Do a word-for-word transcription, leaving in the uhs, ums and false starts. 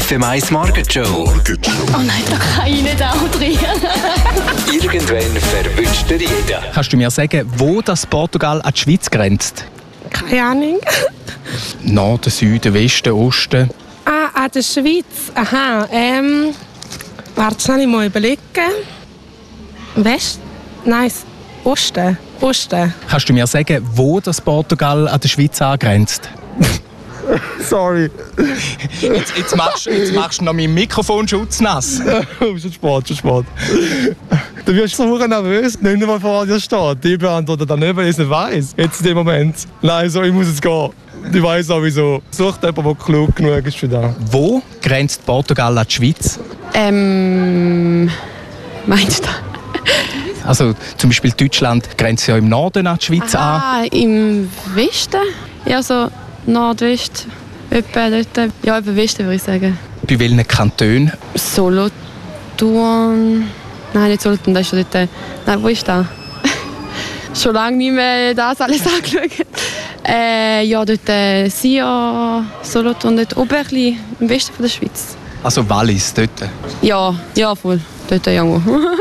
F M eins Morgenshow. Oh nein, da kann ich nicht auch drin. Irgendwann verwünscht er jeden. Kannst du mir sagen, wo das Portugal an die Schweiz grenzt? Keine Ahnung. Norden, Süden, Westen, Osten? Ah, an der Schweiz. Aha, ähm... Warte, schnell mal überlegen. West? Nein, Osten. Osten. Kannst du mir sagen, wo das Portugal an der Schweiz angrenzt? Sorry. Jetzt, jetzt, machst, jetzt machst du noch meinen Mikrofonschutz nass. Oh, schon spät, schon spät. Du wirst so nervös, nicht mal vor dir steht. Die beantwortet dann nicht, weil ich es nicht weiss. Jetzt in dem Moment. Nein, so, ich muss jetzt gehen. Ich weiss sowieso. Sucht jemanden, der klug genug ist für das. Wo grenzt Portugal an die Schweiz? Ähm... Meinst du das? Also zum Beispiel Deutschland grenzt ja im Norden an die Schweiz an. Ah, im Westen? Ja, so Nordwest, etwa dort. Ja, etwa Westen würde ich sagen. Bei welchen Kantonen? Solothurn... Nein, nicht Solothurn, das ist schon dort... Nein, wo ist das? Schon lange nicht mehr das alles angeschaut. Äh, ja, dort äh, Sion, Solothurn, dort Oberli, im Westen von der Schweiz. Also Wallis, dort. Ja, ja, voll. Dort irgendwo.